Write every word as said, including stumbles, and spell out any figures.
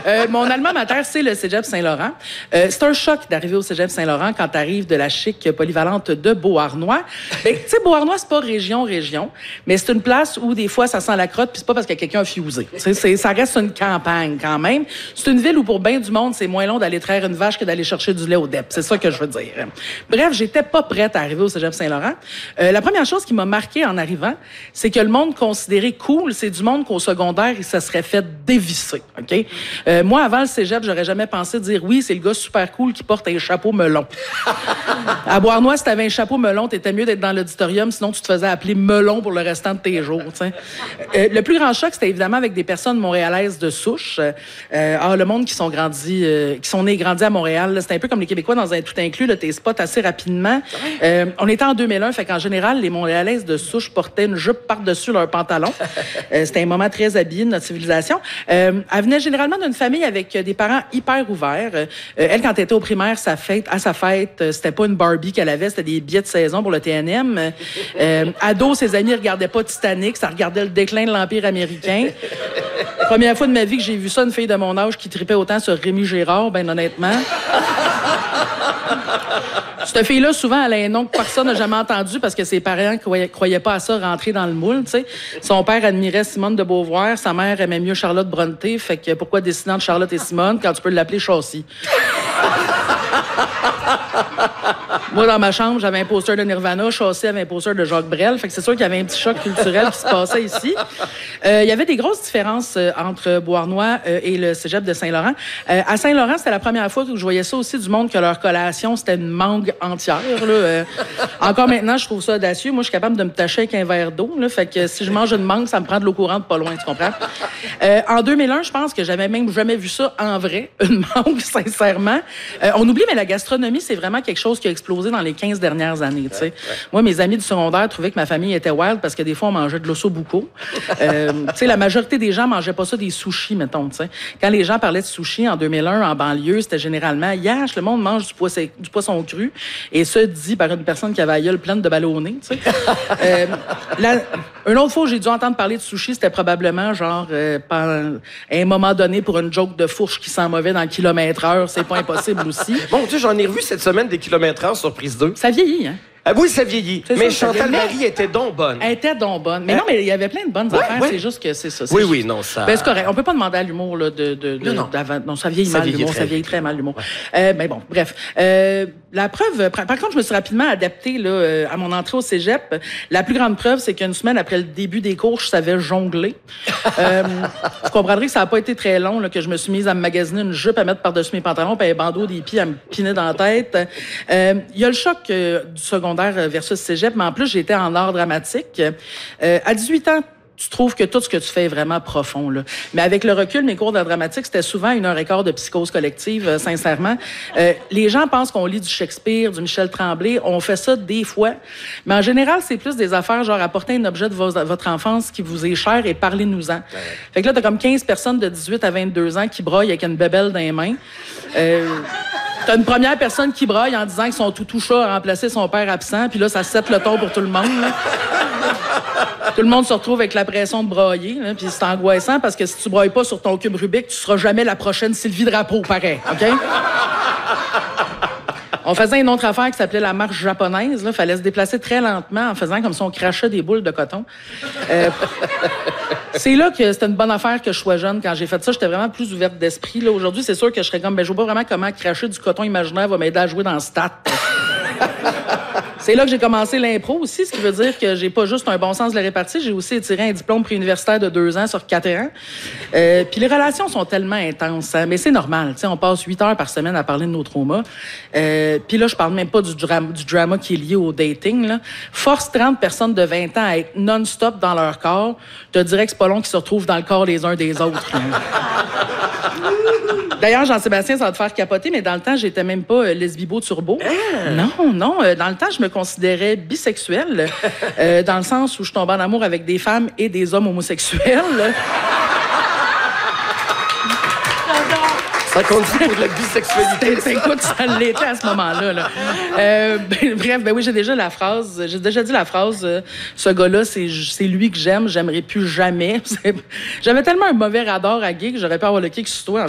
Euh, mon alma mater, c'est le Cégep Saint-Laurent. Euh, c'est un choc d'arriver au Cégep Saint-Laurent quand tu arrives de la chic polyvalente de Beauharnois. Ben, tu sais, Beauharnois, c'est pas région, région, mais c'est une place où des fois, ça sent la crotte, puis c'est pas parce que quelqu'un a fusé. C'est, ça reste une campagne quand même. C'est une ville où pour bien du monde, c'est moins long d'aller traire une vache que d'aller chercher du lait au D E P. C'est ça que je veux dire. Bref, j'étais pas prête à arriver au Cégep Saint-Laurent. Euh, la première chose qui m'a marquée en arrivant, c'est que le monde considéré cool, c'est du monde qu'au secondaire, il se serait fait dévisser. OK? Euh, moi, avant le Cégep, j'aurais jamais pensé dire oui, c'est le gars super cool qui porte un chapeau melon. À Beauharnois, si t'avais un chapeau melon, t'étais mieux d'être dans l'auditorium, sinon tu te faisais appeler melon pour le restant de tes jours. Euh, le plus grand choc, c'était évidemment avec des personnes montréalaises de souche. Euh, ah, le monde qui sont grandis, euh, qui sont nés et grandis à Montréal, c'est un peu comme les Québécois dans un tout inclus, là, t'es spots assez rapidement. Euh, on était en deux mille un, fait qu'en général, les Montréalaises de souche portaient une jupe par-dessus leur pantalon. Euh, c'était un moment très habillé de notre civilisation. Euh, elle venait généralement d'une famille avec des parents hyper ouverts. Euh, elle, quand elle était au primaire, sa fête, à sa fête, euh, c'était pas une Barbie qu'elle avait, c'était des billets de saison pour le T N M. Euh, ado, ses amis regardaient pas Titanic, ça regardait le déclin de l'Empire américain. Première fois de ma vie que j'ai vu ça, une fille de mon âge qui tripait autant sur Rémi Gérard, ben honnêtement. Cette fille-là, souvent, elle a un nom que personne n'a jamais entendu parce que ses parents croyaient, croyaient pas à ça, rentrer dans le moule, tu sais. Son père admirait Simone de Beauvoir, sa mère aimait mieux Charlotte Brontë, fait que pourquoi dessiner entre Charlotte et Simone quand tu peux l'appeler Châssis? Moi, dans ma chambre, j'avais un poster de Nirvana, Châssis avait un poster de Jacques Brel, fait que c'est sûr qu'il y avait un petit choc culturel qui se passait ici. Euh, il y avait des grosses différences euh, entre Beauharnois euh, et le Cégep de Saint-Laurent. Euh, à Saint-Laurent, c'était la première fois que je voyais ça aussi du monde que leur collation, c'était une mangue entière. Là, euh, encore maintenant, je trouve ça audacieux. Moi, je suis capable de me tacher avec un verre d'eau, là, fait que si je mange une mangue, ça me prend de l'eau courante pas loin, tu comprends? Euh, en deux mille un, je pense que j'avais même jamais vu ça en vrai, une mangue, sincèrement. Euh, on oublie, mais la gastronomie, c'est vraiment quelque chose qui a explosé dans les quinze dernières années. Ouais, ouais. Moi, mes amis du secondaire trouvaient que ma famille était wild parce que des fois, on mangeait de l'ossobuco. Euh, la majorité des gens mangeaient pas ça des sushis, mettons. T'sais. Quand les gens parlaient de sushis en deux mille un, en banlieue, c'était généralement « Yash, le monde mange du poisson, du poisson cru. » Et ça, dit par une personne qui avait la gueule pleine de ballonnés. euh, la, une autre fois, j'ai dû entendre parler de sushis, c'était probablement genre euh, par, à un moment donné pour une joke de fourche qui sent mauvais dans le kilomètre heure. C'est pas impossible aussi. Bon, tu sais, j'en ai revu cette semaine des kilomètres heure sur Prise deux. Ça vieillit, hein? Ah oui, ça vieillit. C'est mais ça, Chantal mais... Marie était donc bonne. Elle était donc bonne. Mais hein? Non, mais il y avait plein de bonnes ouais, affaires. Ouais. C'est juste que c'est ça. Oui, juste... oui, non, ça... Ben, c'est correct. On peut pas demander à l'humour là, de, de, de, non, d'avant. Non, ça vieillit ça mal, l'humour. Ça vieillit très mal, l'humour. Ouais. Euh, ben bon, bref. Euh, la preuve... Par contre, je me suis rapidement adaptée là, à mon entrée au cégep. La plus grande preuve, c'est qu'une semaine après le début des cours, je savais jongler. euh, vous comprendrez que ça n'a pas été très long là, que je me suis mise à me magasiner une jupe à mettre par-dessus mes pantalons puis un bandeau des pieds à me piner dans la tête. Il euh, y a le choc euh, du secondaire versus cégep, mais en plus, j'étais en art dramatique. Euh, à dix-huit ans, tu trouves que tout ce que tu fais est vraiment profond. Là. Mais avec le recul, mes cours d'art dramatique, c'était souvent une heure et quart de psychose collective, euh, sincèrement. Euh, les gens pensent qu'on lit du Shakespeare, du Michel Tremblay. On fait ça des fois. Mais en général, c'est plus des affaires genre apporter un objet de vo- votre enfance qui vous est cher et parlez-nous-en. Ouais. Fait que là, t'as comme quinze personnes de dix-huit à vingt-deux ans qui broient avec une bébelle dans les mains. Euh, T'as une première personne qui braille en disant que son toutou chat a remplacé son père absent, puis là, ça set le ton pour tout le monde. Là. Tout le monde se retrouve avec la pression de brailler, là, puis c'est angoissant parce que si tu brailles pas sur ton cube Rubik, tu seras jamais la prochaine Sylvie Drapeau, pareil, OK? On faisait une autre affaire qui s'appelait la marche japonaise. Il fallait se déplacer très lentement en faisant comme si on crachait des boules de coton. Euh, c'est là que c'était une bonne affaire que je sois jeune. Quand j'ai fait ça, j'étais vraiment plus ouverte d'esprit. Là, aujourd'hui, c'est sûr que je serais comme, ben, je vois pas vraiment comment cracher du coton imaginaire va m'aider à jouer dans le stade. C'est là que j'ai commencé l'impro aussi, ce qui veut dire que j'ai pas juste un bon sens de la répartie, j'ai aussi étiré un diplôme préuniversitaire de deux ans sur quatre ans. Euh, Puis les relations sont tellement intenses, hein, mais c'est normal. On passe huit heures par semaine à parler de nos traumas. Euh, Puis là, je parle même pas du drama, du drama qui est lié au dating. Là. Force trente personnes de vingt ans à être non-stop dans leur corps, je te dirais que c'est pas long qu'ils se retrouvent dans le corps les uns des autres. D'ailleurs, Jean-Sébastien, ça va te faire capoter, mais dans le temps, j'étais même pas euh, lesbibo turbo. Ah. Non, non. Euh, dans le temps, je me considérais bisexuelle, euh, dans le sens où je tombais en amour avec des femmes et des hommes homosexuels. Ça compte pour de la bisexualité. Ça. Écoute, ça l'était à ce moment-là. Là. Euh, ben, bref, ben oui, j'ai déjà la phrase, j'ai déjà dit la phrase, euh, ce gars-là, c'est, c'est lui que j'aime, j'aimerais plus jamais. J'avais tellement un mauvais radar à gay que j'aurais pu avoir le kick sur toi.